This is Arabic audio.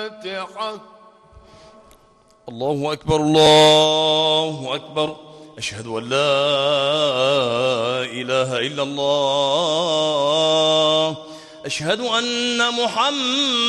الفاتحة. الله أكبر الله أكبر. أشهد أن لا إله إلا الله. أشهد أن محمد